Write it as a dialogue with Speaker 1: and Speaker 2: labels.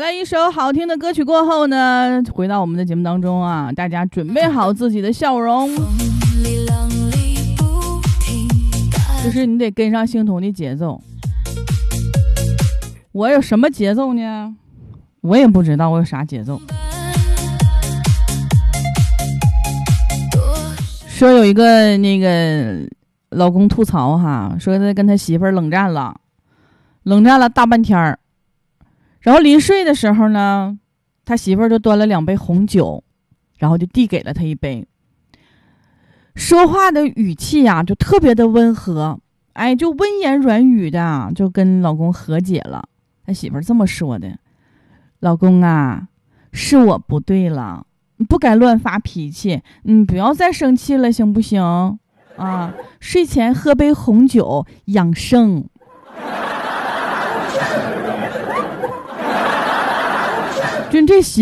Speaker 1: 来一首好听的歌曲过后呢，回到我们的节目当中啊，大家准备好自己的笑容，就是你得跟上星童的节奏。我有什么节奏呢？我也不知道我有啥节奏。说有一个那个老公吐槽哈，说他跟他媳妇儿冷战了大半天儿，然后临睡的时候呢，他媳妇儿就端了2杯红酒，然后就递给了他一杯，说话的语气呀就特别的温和，哎，就温言软语的，就跟老公和解了。他媳妇儿这么说的：老公啊，是我不对了，不该乱发脾气，不要再生气了，行不行？啊，睡前喝杯红酒养生。就这